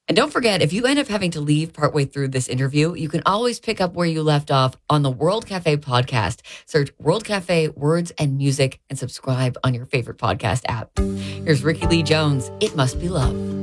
And don't forget, if you end up having to leave partway through this interview, you can always pick up where you left off on the World Cafe podcast. Search World Cafe Words and Music and subscribe on your favorite podcast app. Here's Ricky Lee Jones. It Must Be Love.